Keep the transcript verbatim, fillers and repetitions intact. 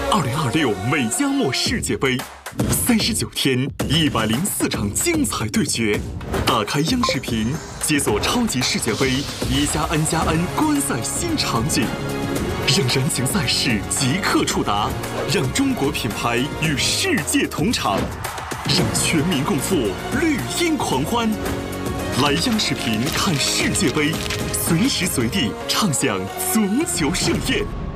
二零二六美加墨世界杯，三十九天，一百零四场精彩对决。打开央视频，解锁超级世界杯一加 N 加 N 观赛新场景，让燃情赛事即刻触达，让中国品牌与世界同场，让全民共赴绿茵狂欢。来央视频看世界杯，随时随地畅享足球盛宴。